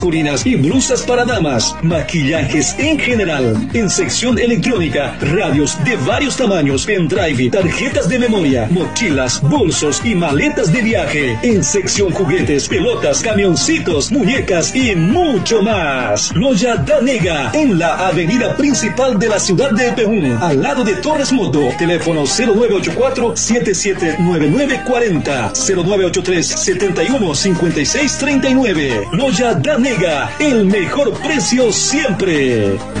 masculinas y blusas para damas, maquillajes en general, en sección electrónica, radios de varios tamaños, pendrive, tarjetas de memoria, mochilas, bolsos y maletas de viaje, en sección juguetes, pelotas, camioncitos, muñecas y mucho más. Loja Danega, en la avenida principal de la ciudad de Epehún, al lado de Torres Moto. Teléfono 0984-779940, 0983-715639. Loja Danega, el mejor precio siempre.